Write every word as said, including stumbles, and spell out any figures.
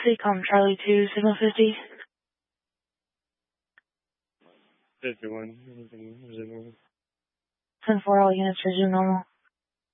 Seacom Charlie two, signal fifty. fifty-one. ten four, all units resume normal.